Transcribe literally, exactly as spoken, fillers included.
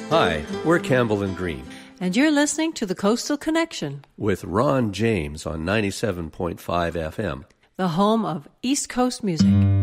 Hi, we're Campbell and Green. And you're listening to The Coastal Connection with Ron James on ninety-seven point five F M, the home of East Coast music.